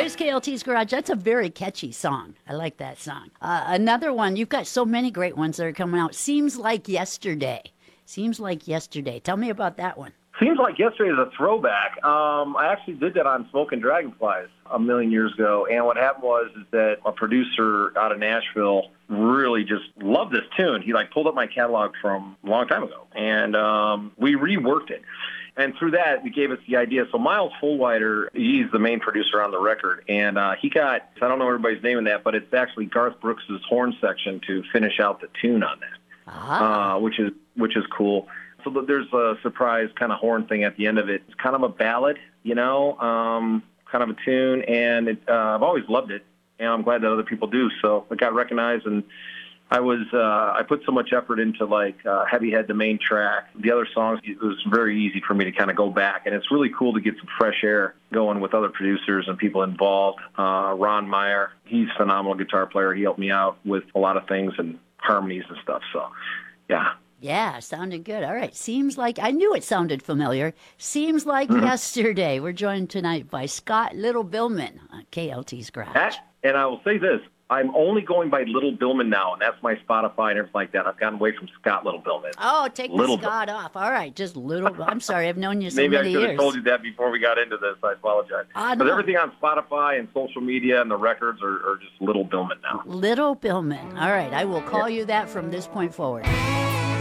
is KLT's Garage. That's a very catchy song. I like that song. Another one, you've got so many great ones that are coming out. Seems Like Yesterday. Seems Like Yesterday. Tell me about that one. Seems Like Yesterday is a throwback. I actually did that on Smoking Dragonflies a million years ago, and what happened was is that a producer out of Nashville really just loved this tune. He pulled up my catalog from a long time ago, and we reworked it. And through that, he gave us the idea. So Miles Fullwider, he's the main producer on the record, and he got, I don't know everybody's name in that, but it's actually Garth Brooks' horn section to finish out the tune on that, which is cool. So there's a surprise kind of horn thing at the end of it. It's kind of a ballad, kind of a tune, and I've always loved it, and I'm glad that other people do. So it got recognized, and I put so much effort into Heavy Head, the main track. The other songs, it was very easy for me to kind of go back, and it's really cool to get some fresh air going with other producers and people involved. Ron Meyer, he's a phenomenal guitar player. He helped me out with a lot of things and harmonies and stuff. So, yeah. Yeah, sounded good. All right. Seems like, I knew it sounded familiar. Seems Like Yesterday. We're joined tonight by Scott Little Billman on KLT's Garage. And I will say this. I'm only going by Little Billman now, and that's my Spotify and everything like that. I've gotten away from Scott Little Billman. Oh, take the Scott off. All right, just Little. I'm sorry, I've known you so many years. Maybe I should have told you that before we got into this. I apologize. But everything on Spotify and social media and the records are just Little Billman now. Little Billman. All right, I will call you that from this point forward.